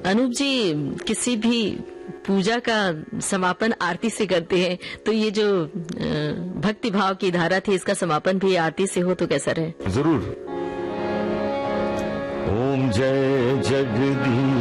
अनूप जी, किसी भी पूजा का समापन आरती से करते हैं, तो ये जो भक्ति भाव की धारा थी, इसका समापन भी आरती से हो तो कैसा रहे? जरूर। ओम जय जगदीश